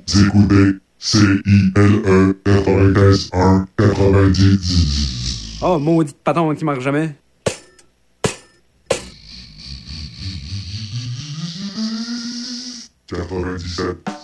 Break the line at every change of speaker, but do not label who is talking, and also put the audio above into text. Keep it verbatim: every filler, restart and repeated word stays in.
Vous écoutez C I L E quatre-vingt-quinze un quatre-vingt-dix.
Oh, maudit patron qui marche jamais.
quatre-vingt-dix-sept.